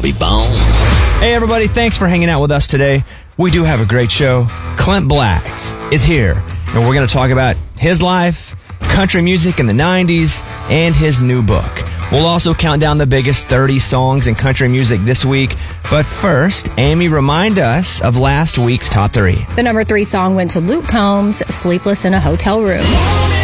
Bobby Bones. Hey, everybody. Thanks for hanging out with us today. We do have a great show. Clint Black is here, and we're going to talk about his life, country music in the 90s, and his new book. We'll also count down the biggest 30 songs in country music this week. But first, Amy, remind us of last week's top 3. The number 3 song went to Luke Combs, Sleepless in a Hotel Room.